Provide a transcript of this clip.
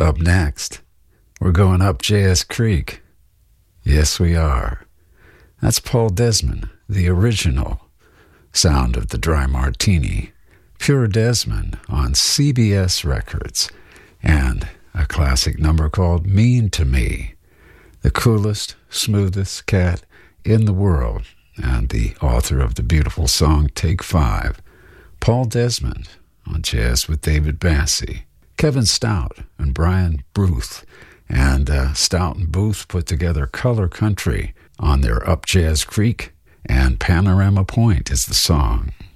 Up next, we're going up Jazz Creek. Yes, we are. That's Paul Desmond, the original sound of the Dry Martini. Pure Desmond on CBS Records, and a classic number called Mean to Me. The coolest, smoothest cat in the world, and the author of the beautiful song Take 5, Paul Desmond, on Jazz with David Bassey. Kevin Stout and Brian Booth, and Stout and Booth put together Color Country on their Up Jazz Creek, and Panorama Point is the song.